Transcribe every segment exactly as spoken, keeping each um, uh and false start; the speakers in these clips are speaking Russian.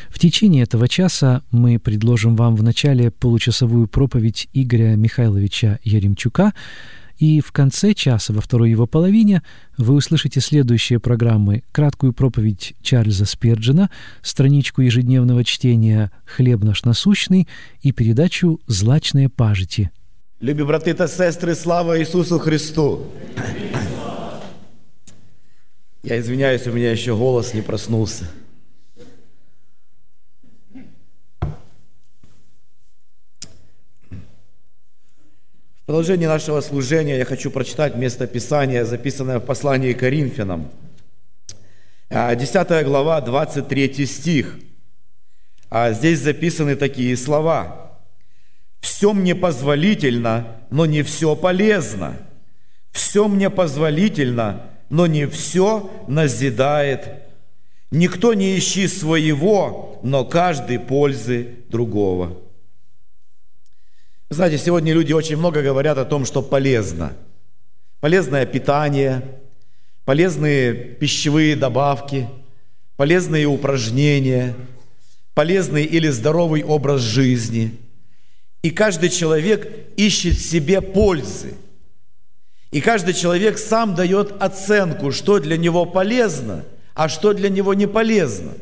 В течение этого часа мы предложим вам вначале получасовую проповедь Игоря Михайловича Яремчука, и в конце часа, во второй его половине, вы услышите следующие программы: краткую проповедь Чарльза Спирджена, страничку ежедневного чтения «Хлеб наш насущный» и передачу «Злачные пажиті». Любі брати та сестри, слава Ісусу Христу! Я извиняюсь, у меня еще голос не проснулся. В продолжении нашего служения я хочу прочитать место Писания, записанное в послании к Коринфянам. десятая глава, двадцать третий стих. Здесь записаны такие слова. «Все мне позволительно, но не все полезно. Все мне позволительно, но не все назидает. Никто не ищи своего, но каждый пользы другого». Знаете, сегодня люди очень много говорят о том, что полезно. Полезное питание, полезные пищевые добавки, полезные упражнения, полезный или здоровый образ жизни. И каждый человек ищет в себе пользы. И каждый человек сам дает оценку, что для него полезно, а что для него не полезно.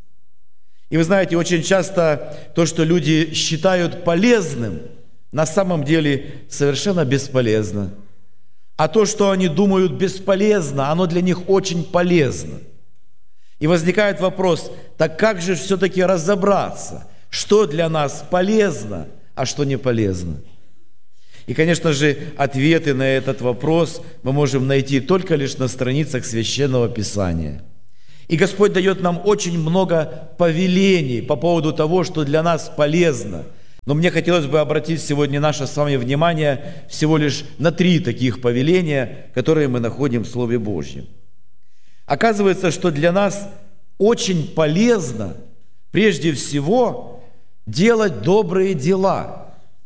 И вы знаете, очень часто то, что люди считают полезным, на самом деле совершенно бесполезно. А то, что они думают бесполезно, оно для них очень полезно. И возникает вопрос, так как же все-таки разобраться, что для нас полезно, а что не полезно? И, конечно же, ответы на этот вопрос мы можем найти только лишь на страницах Священного Писания. И Господь дает нам очень много повелений по поводу того, что для нас полезно. Но мне хотелось бы обратить сегодня наше с вами внимание всего лишь на три таких повеления, которые мы находим в Слове Божьем. Оказывается, что для нас очень полезно, прежде всего, делать добрые дела.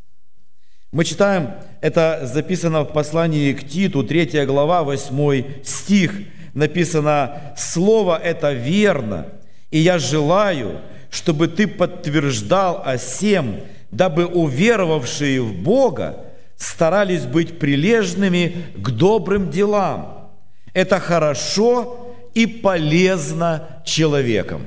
Мы читаем, это записано в послании к Титу, третья глава, восьмой стих. Написано: «Слово это верно, и я желаю, чтобы ты подтверждал о сем, дабы уверовавшие в Бога старались быть прилежными к добрым делам. Это хорошо и полезно человеком».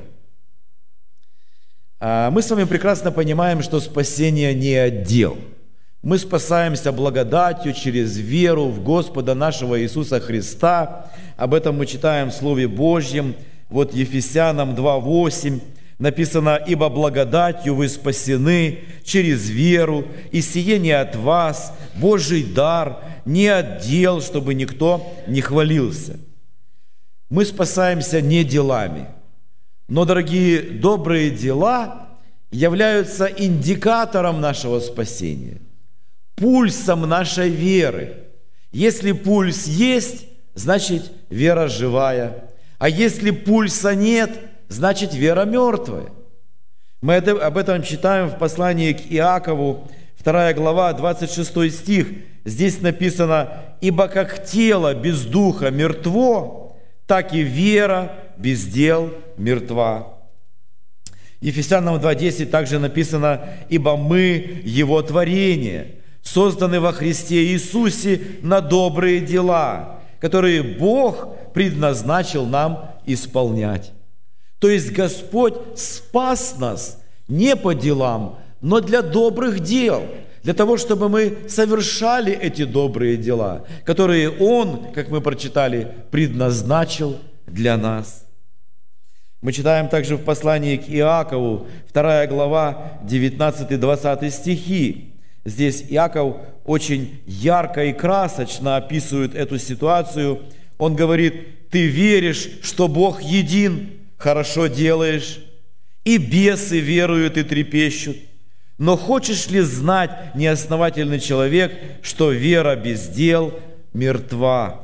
Мы с вами прекрасно понимаем, что спасение не отдел. Мы спасаемся благодатью через веру в Господа нашего Иисуса Христа. Об этом мы читаем в Слове Божьем. Вот Ефесянам два восемь. Написано: «Ибо благодатью вы спасены через веру, и сие не от вас, Божий дар, не от дел, чтобы никто не хвалился». Мы спасаемся не делами, но, дорогие, добрые дела являются индикатором нашего спасения, пульсом нашей веры. Если пульс есть, значит вера живая, а если пульса нет, значит, вера мертвая. Мы об этом читаем в послании к Иакову, вторая глава, двадцать шестой стих. Здесь написано: «Ибо как тело без духа мертво, так и вера без дел мертва». Ефесянам два десять также написано: «Ибо мы Его творение, созданы во Христе Иисусе на добрые дела, которые Бог предназначил нам исполнять». То есть Господь спас нас не по делам, но для добрых дел, для того, чтобы мы совершали эти добрые дела, которые Он, как мы прочитали, предназначил для нас. Мы читаем также в послании к Иакову, вторая глава, девятнадцатый-двадцатый стихи. Здесь Иаков очень ярко и красочно описывает эту ситуацию. Он говорит: «Ты веришь, что Бог един, хорошо делаешь, и бесы веруют и трепещут. Но хочешь ли знать, неосновательный человек, что вера без дел мертва?»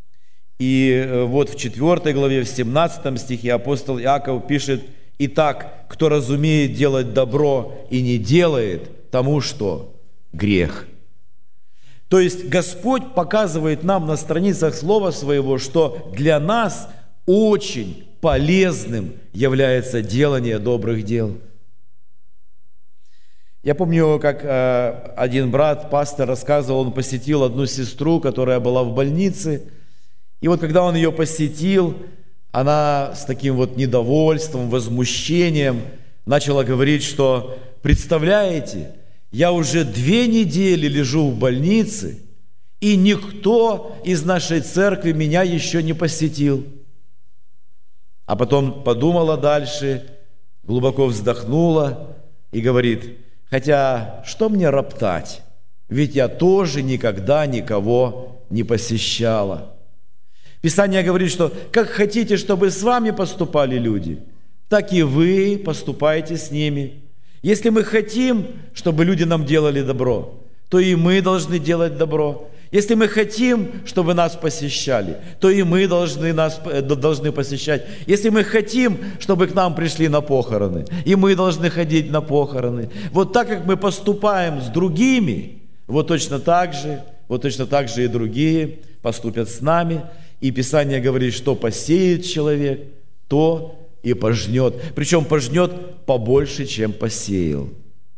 И вот в четвёртой главе, в семнадцатом стихе апостол Иаков пишет: «Итак, кто разумеет делать добро и не делает, тому что? Грех». То есть Господь показывает нам на страницах Слова Своего, что для нас очень полезным является делание добрых дел. Я помню, как э, один брат, пастор, рассказывал, он посетил одну сестру, которая была в больнице. И вот когда он ее посетил, она с таким вот недовольством, возмущением начала говорить, что, представляете, я уже две недели лежу в больнице, и никто из нашей церкви меня еще не посетил. А потом подумала дальше, глубоко вздохнула и говорит: хотя что мне роптать, ведь я тоже никогда никого не посещала. Писание говорит, что как хотите, чтобы с вами поступали люди, так и вы поступайте с ними. Если мы хотим, чтобы люди нам делали добро, то и мы должны делать добро. Если мы хотим, чтобы нас посещали, то и мы должны, нас, должны посещать. Если мы хотим, чтобы к нам пришли на похороны, и мы должны ходить на похороны. Вот так, как мы поступаем с другими, вот точно так же, вот точно так же и другие поступят с нами. И Писание говорит, что посеет человек, то и пожнет. Причем пожнет побольше, чем посеял.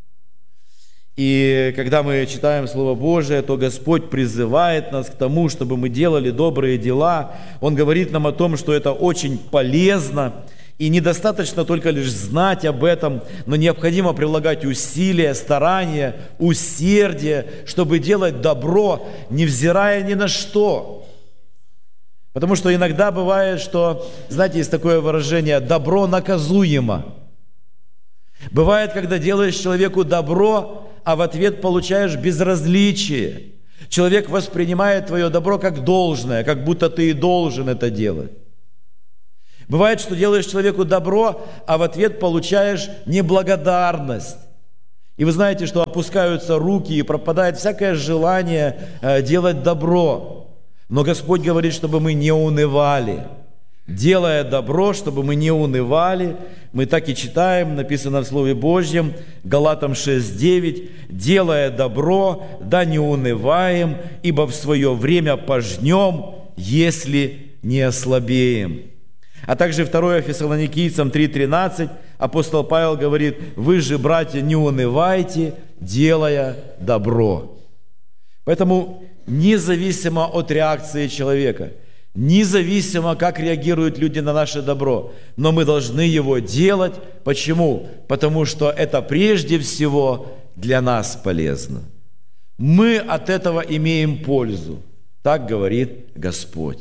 И когда мы читаем Слово Божие, то Господь призывает нас к тому, чтобы мы делали добрые дела. Он говорит нам о том, что это очень полезно. И недостаточно только лишь знать об этом, но необходимо прилагать усилия, старания, усердие, чтобы делать добро, невзирая ни на что. Потому что иногда бывает, что, знаете, есть такое выражение «добро наказуемо». Бывает, когда делаешь человеку добро, а в ответ получаешь безразличие. Человек воспринимает твое добро как должное, как будто ты и должен это делать. Бывает, что делаешь человеку добро, а в ответ получаешь неблагодарность. И вы знаете, что опускаются руки и пропадает всякое желание делать добро. Но Господь говорит, чтобы мы не унывали. Делая добро, чтобы мы не унывали, мы так и читаем, написано в Слове Божьем, Галатам шесть девять, «Делая добро, да не унываем, ибо в свое время пожнем, если не ослабеем». А также второе Фессалоникийцам три тринадцать, апостол Павел говорит: «Вы же, братья, не унывайте, делая добро». Поэтому независимо от реакции человека, независимо, как реагируют люди на наше добро, но мы должны его делать. Почему? Потому что это прежде всего для нас полезно. Мы от этого имеем пользу. Так говорит Господь.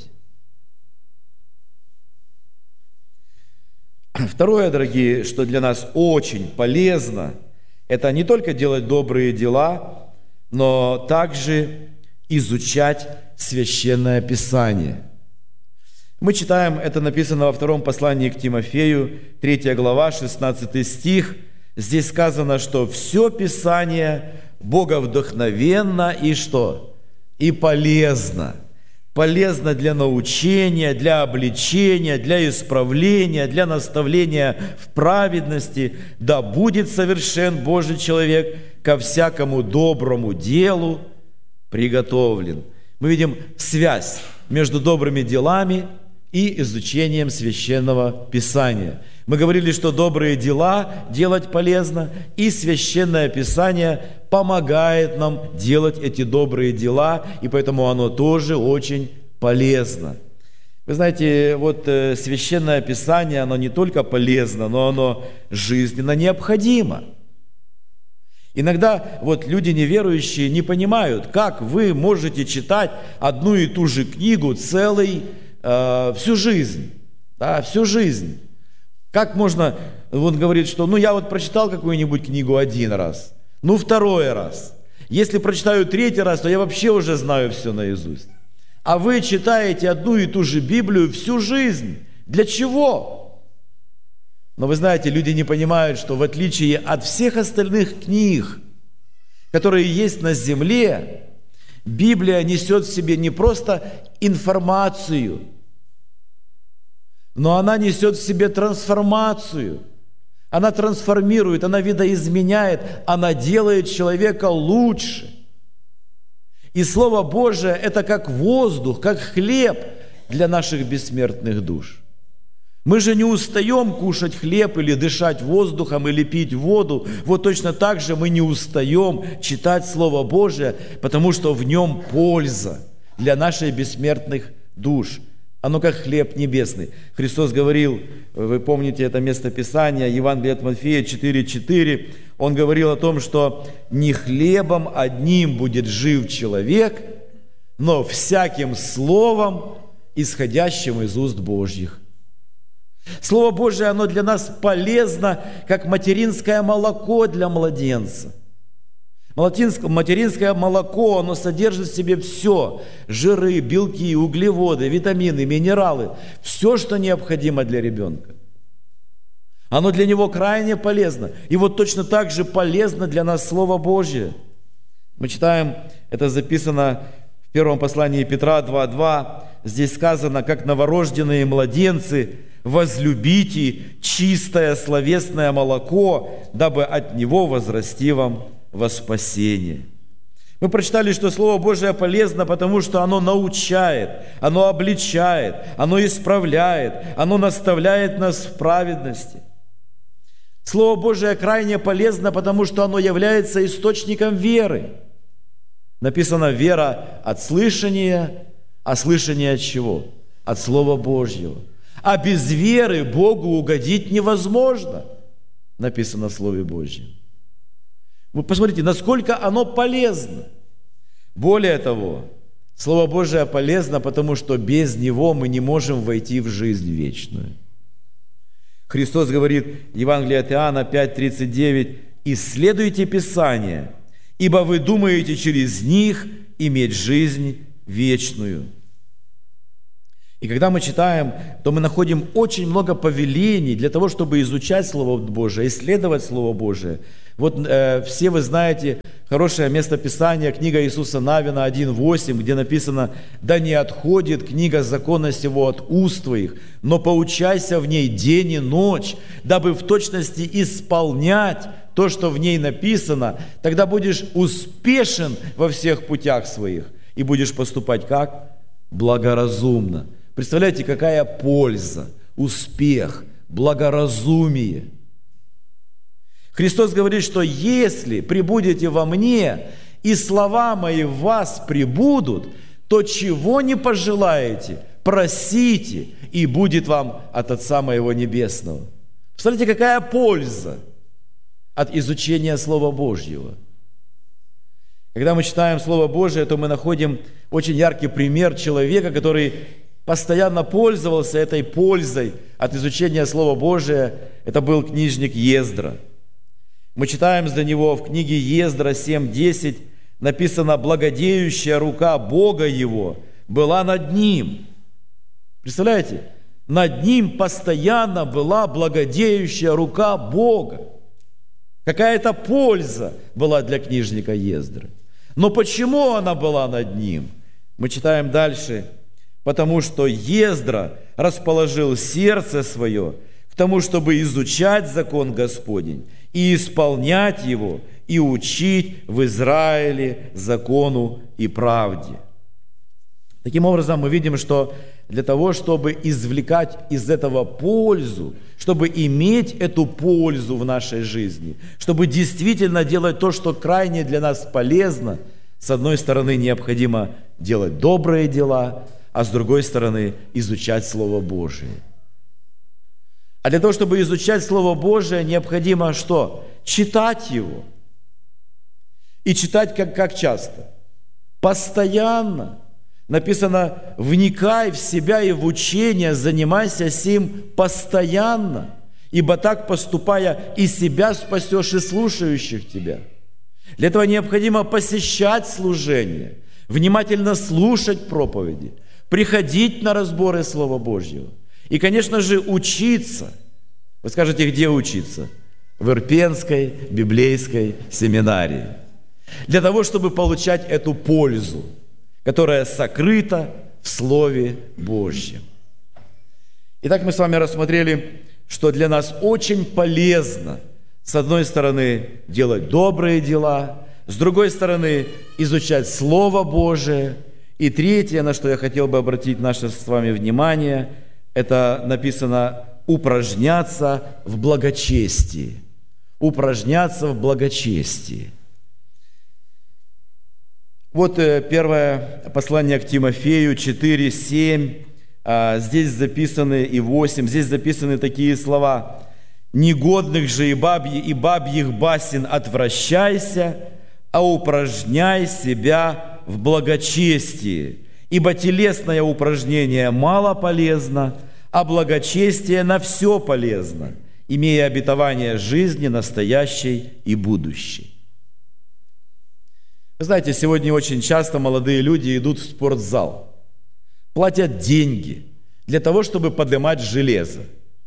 Второе, дорогие, что для нас очень полезно, это не только делать добрые дела, но также изучать Священное Писание. Мы читаем, это написано во втором послании к Тимофею, третья глава, шестнадцатый стих. Здесь сказано, что все Писание боговдохновенно и что? И полезно. Полезно для научения, для обличения, для исправления, для наставления в праведности. Да будет совершен Божий человек ко всякому доброму делу приготовлен. Мы видим связь между добрыми делами и изучением Священного Писания. Мы говорили, что добрые дела делать полезно, и Священное Писание помогает нам делать эти добрые дела, и поэтому оно тоже очень полезно. Вы знаете, вот Священное Писание, оно не только полезно, но оно жизненно необходимо. Иногда вот люди неверующие не понимают, как вы можете читать одну и ту же книгу целый, э, всю жизнь, да, всю жизнь. Как можно, он говорит, что ну я вот прочитал какую-нибудь книгу один раз, ну второй раз. Если прочитаю третий раз, то я вообще уже знаю все наизусть. А вы читаете одну и ту же Библию всю жизнь. Для чего? Но вы знаете, люди не понимают, что в отличие от всех остальных книг, которые есть на земле, Библия несет в себе не просто информацию, но она несет в себе трансформацию. Она трансформирует, она видоизменяет, она делает человека лучше. И Слово Божие – это как воздух, как хлеб для наших бессмертных душ. Мы же не устаем кушать хлеб или дышать воздухом или пить воду. Вот точно так же мы не устаем читать Слово Божие, потому что в нем польза для наших бессмертных душ. Оно как хлеб небесный. Христос говорил, вы помните это место Писания, Евангелие от Матфея четыре четыре, Он говорил о том, что не хлебом одним будет жив человек, но всяким словом, исходящим из уст Божьих. Слово Божие, оно для нас полезно, как материнское молоко для младенца. Материнское молоко, оно содержит в себе все. Жиры, белки, углеводы, витамины, минералы. Все, что необходимо для ребенка. Оно для него крайне полезно. И вот точно так же полезно для нас Слово Божие. Мы читаем, это записано в первом послании Петра два два. Здесь сказано, как новорожденные младенцы, возлюбите чистое словесное молоко, дабы от него возрасти вам во спасение. Мы прочитали, что Слово Божие полезно, потому что оно научает, оно обличает, оно исправляет, оно наставляет нас в праведности. Слово Божие крайне полезно, потому что оно является источником веры. Написано, вера от слышания, а слышание от чего? От Слова Божьего. А без веры Богу угодить невозможно, написано в Слове Божьем. Вы посмотрите, насколько оно полезно. Более того, Слово Божие полезно, потому что без него мы не можем войти в жизнь вечную. Христос говорит, Евангелие от Иоанна пять тридцать девять, «Исследуйте Писания, ибо вы думаете через них иметь жизнь вечную». И когда мы читаем, то мы находим очень много повелений для того, чтобы изучать Слово Божие, исследовать Слово Божие. Вот э, все вы знаете хорошее место Писания, книга Иисуса Навина один восемь, где написано: «Да не отходит книга закона сего от уст твоих, но поучайся в ней день и ночь, дабы в точности исполнять то, что в ней написано, тогда будешь успешен во всех путях своих и будешь поступать как? Благоразумно». Представляете, какая польза, успех, благоразумие. Христос говорит, что если пребудете во мне, и слова мои в вас пребудут, то чего не пожелаете, просите, и будет вам от Отца моего Небесного. Представляете, какая польза от изучения Слова Божьего. Когда мы читаем Слово Божие, то мы находим очень яркий пример человека, который постоянно пользовался этой пользой от изучения Слова Божия. Это был книжник Ездра. Мы читаем за него в книге Ездра семь десять, написано: «Благодеющая рука Бога его была над ним». Представляете? Над ним постоянно была благодеющая рука Бога. Какая-то польза была для книжника Ездры. Но почему она была над ним? Мы читаем дальше. Потому что Ездра расположил сердце свое к тому, чтобы изучать закон Господень и исполнять его, и учить в Израиле закону и правде. Таким образом, мы видим, что для того, чтобы извлекать из этого пользу, чтобы иметь эту пользу в нашей жизни, чтобы действительно делать то, что крайне для нас полезно, с одной стороны, необходимо делать добрые дела, а с другой стороны, изучать Слово Божие. А для того, чтобы изучать Слово Божие, необходимо что? Читать его. И читать как, как часто? Постоянно. Написано: «Вникай в себя и в учение, занимайся сим постоянно, ибо так, поступая, и себя спасешь, и слушающих тебя». Для этого необходимо посещать служение, внимательно слушать проповеди, приходить на разборы Слова Божьего. И, конечно же, учиться. Вы скажете, где учиться? В Ирпенской библейской семинарии. Для того, чтобы получать эту пользу, которая сокрыта в Слове Божьем. Итак, мы с вами рассмотрели, что для нас очень полезно, с одной стороны, делать добрые дела, с другой стороны, изучать Слово Божие. И третье, на что я хотел бы обратить наше с вами внимание, это написано упражняться в благочестии. Упражняться в благочестии. Вот первое послание к Тимофею, четыре, семь, здесь записаны и восемь, здесь записаны такие слова. «Негодных же и, бабьи, и бабьих басен отвращайся, а упражняй себя в благочестии, ибо телесное упражнение мало полезно, а благочестие на все полезно, имея обетование жизни настоящей и будущей». Вы знаете, сегодня очень часто молодые люди идут в спортзал, платят деньги для того, чтобы поднимать железо.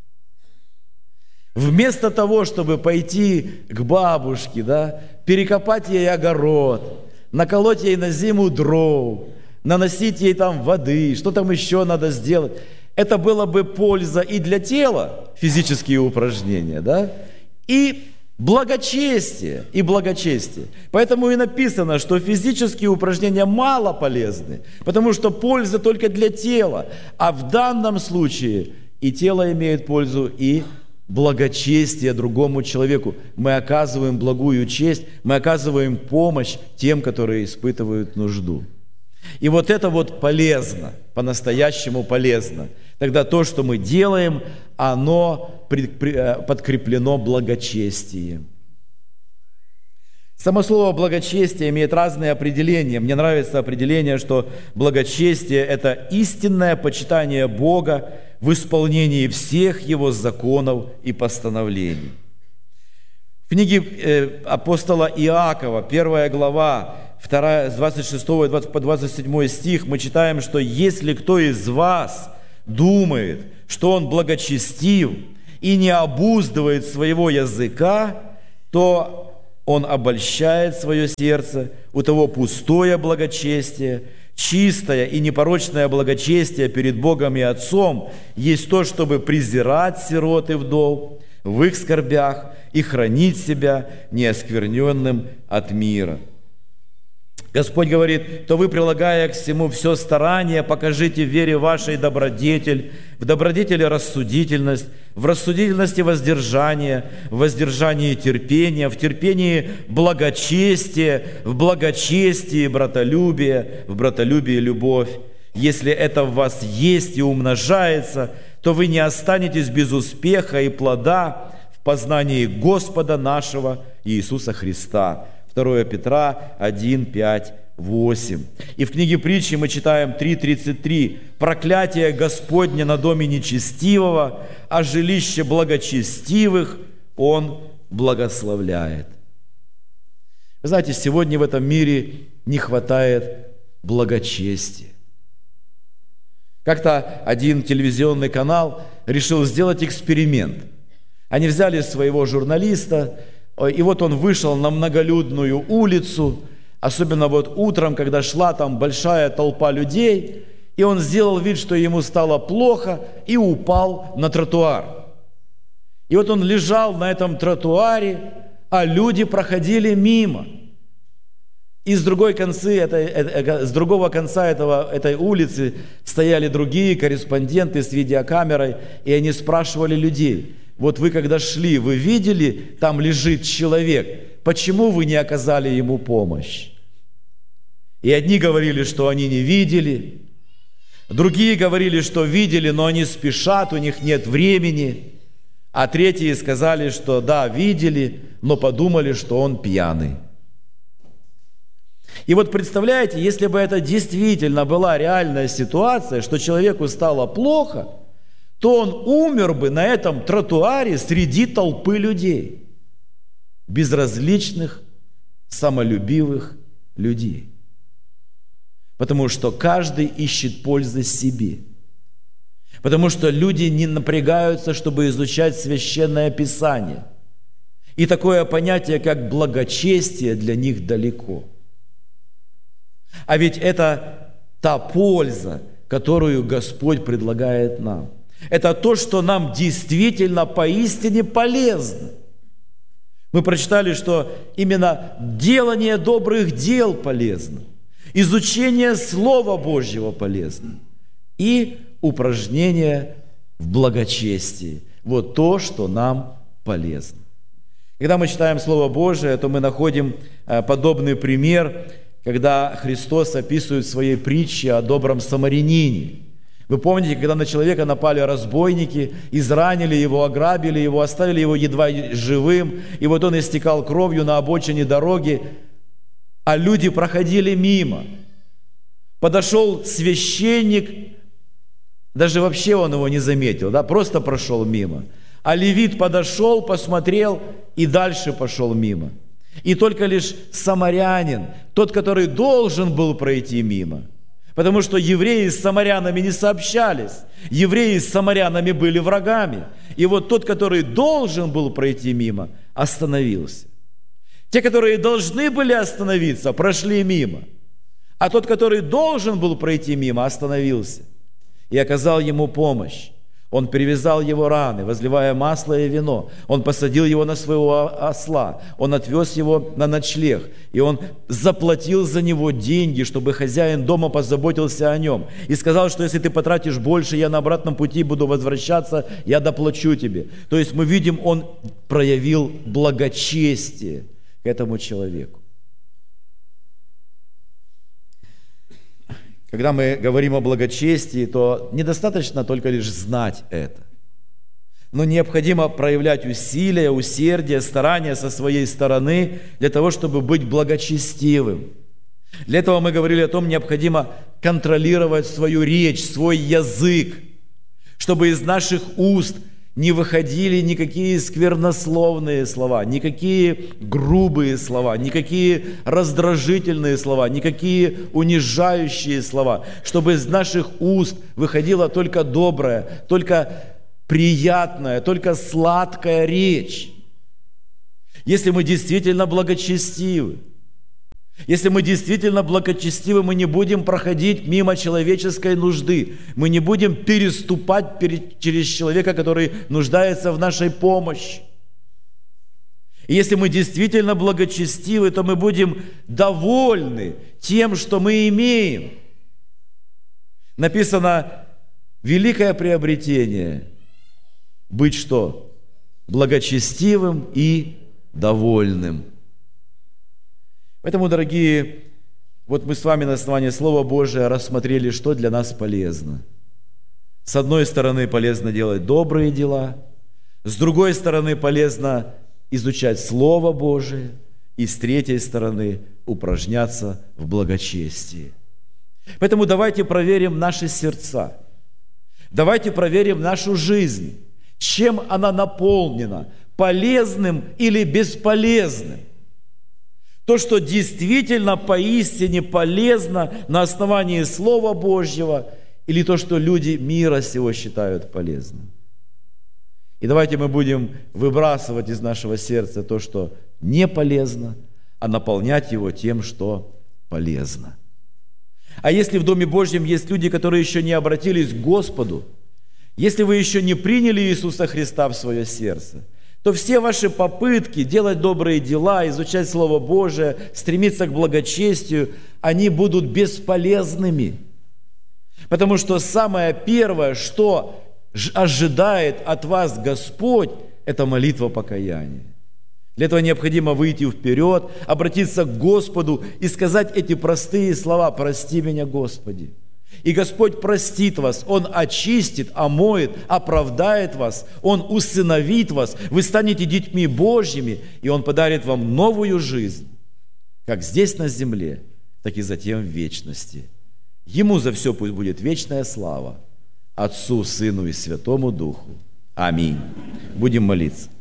Вместо того, чтобы пойти к бабушке, да, перекопать ей огород, наколоть ей на зиму дров, наносить ей там воды, что там еще надо сделать, это было бы польза и для тела, физические упражнения, да, и благочестие, и благочестие. Поэтому и написано, что физические упражнения мало полезны, потому что польза только для тела. А в данном случае и тело имеет пользу, и благочестие другому человеку. Мы оказываем благую честь, мы оказываем помощь тем, которые испытывают нужду. И вот это вот полезно, по-настоящему полезно. Тогда то, что мы делаем, оно подкреплено благочестием. Само слово «благочестие» имеет разные определения. Мне нравится определение, что благочестие – это истинное почитание Бога в исполнении всех Его законов и постановлений. В книге апостола Иакова, первая глава, вторая, с двадцать шестого по двадцать седьмой стих, мы читаем, что «если кто из вас думает, что он благочестив и не обуздывает своего языка, то он обольщает свое сердце, у того пустое благочестие, чистое и непорочное благочестие перед Богом и Отцом есть то, чтобы презирать сирот и вдов в их скорбях и хранить себя неоскверненным от мира». Господь говорит: «То вы, прилагая к всему все старание, покажите в вере вашей добродетель, в добродетели рассудительность, в рассудительности воздержание, в воздержании терпение, в терпении благочестие, в благочестии братолюбие, в братолюбии любовь. Если это в вас есть и умножается, то вы не останетесь без успеха и плода в познании Господа нашего Иисуса Христа». второе Петра один, пять, восемь. И в книге притчи мы читаем три тридцать три. «Проклятие Господне на доме нечестивого, а жилище благочестивых Он благословляет». Вы знаете, сегодня в этом мире не хватает благочестия. Как-то один телевизионный канал решил сделать эксперимент. Они взяли своего журналиста, и вот он вышел на многолюдную улицу, особенно вот утром, когда шла там большая толпа людей, и он сделал вид, что ему стало плохо, и упал на тротуар. И вот он лежал на этом тротуаре, а люди проходили мимо. И с, другой концы, этой, с другого конца этого, этой улицы стояли другие корреспонденты с видеокамерой, и они спрашивали людей: вот вы когда шли, вы видели, там лежит человек, почему вы не оказали ему помощь? И одни говорили, что они не видели, другие говорили, что видели, но они спешат, у них нет времени, а третьи сказали, что да, видели, но подумали, что он пьяный. И вот представляете, если бы это действительно была реальная ситуация, что человеку стало плохо, то он умер бы на этом тротуаре среди толпы людей, безразличных, самолюбивых людей. Потому что каждый ищет пользы себе. Потому что люди не напрягаются, чтобы изучать Священное Писание. И такое понятие, как благочестие, для них далеко. А ведь это та польза, которую Господь предлагает нам. Это то, что нам действительно поистине полезно. Мы прочитали, что именно делание добрых дел полезно, изучение Слова Божьего полезно и упражнение в благочестии. вот то, что нам полезно. Когда мы читаем Слово Божие, то мы находим подобный пример, когда Христос описывает в своей притче о добром самарянине. Вы помните, когда на человека напали разбойники, изранили его, ограбили его, оставили его едва живым, и вот он истекал кровью на обочине дороги, а люди проходили мимо. Подошел священник, даже вообще он его не заметил, да, просто прошел мимо. А левит подошел, посмотрел и дальше пошел мимо. И только лишь самарянин, тот, который должен был пройти мимо, потому что евреи с самарянами не сообщались, евреи с самарянами были врагами. И вот тот, который должен был пройти мимо, остановился. Те, которые должны были остановиться, прошли мимо. А тот, который должен был пройти мимо, остановился и оказал ему помощь. Он перевязал его раны, возливая масло и вино. Он посадил его на своего осла. Он отвез его на ночлег. И он заплатил за него деньги, чтобы хозяин дома позаботился о нем. И сказал, что если ты потратишь больше, я на обратном пути буду возвращаться, я доплачу тебе. То есть мы видим, он проявил благочестие к этому человеку. Когда мы говорим о благочестии, то недостаточно только лишь знать это. Но необходимо проявлять усилия, усердие, старания со своей стороны для того, чтобы быть благочестивым. Для этого мы говорили о том, необходимо контролировать свою речь, свой язык, чтобы из наших уст не выходили никакие сквернословные слова, никакие грубые слова, никакие раздражительные слова, никакие унижающие слова, чтобы из наших уст выходила только добрая, только приятная, только сладкая речь. Если мы действительно благочестивы, если мы действительно благочестивы, мы не будем проходить мимо человеческой нужды. Мы не будем переступать перед, через человека, который нуждается в нашей помощи. И если мы действительно благочестивы, то мы будем довольны тем, что мы имеем. Написано, великое приобретение – быть что? Благочестивым и довольным. Поэтому, дорогие, вот мы с вами на основании Слова Божия рассмотрели, что для нас полезно. С одной стороны, полезно делать добрые дела, с другой стороны, полезно изучать Слово Божие, и с третьей стороны, упражняться в благочестии. Поэтому давайте проверим наши сердца, давайте проверим нашу жизнь, чем она наполнена, полезным или бесполезным. То, что действительно поистине полезно на основании Слова Божьего, или то, что люди мира сего считают полезным. И давайте мы будем выбрасывать из нашего сердца то, что не полезно, а наполнять его тем, что полезно. А если в Доме Божьем есть люди, которые еще не обратились к Господу, если вы еще не приняли Иисуса Христа в свое сердце, то все ваши попытки делать добрые дела, изучать Слово Божие, стремиться к благочестию, они будут бесполезными. Потому что самое первое, что ожидает от вас Господь, это молитва покаяния. Для этого необходимо выйти вперед, обратиться к Господу и сказать эти простые слова: «Прости меня, Господи». И Господь простит вас, Он очистит, омоет, оправдает вас, Он усыновит вас, вы станете детьми Божьими, и Он подарит вам новую жизнь, как здесь на земле, так и затем в вечности. Ему за все пусть будет вечная слава, Отцу, Сыну и Святому Духу. Аминь. Будем молиться.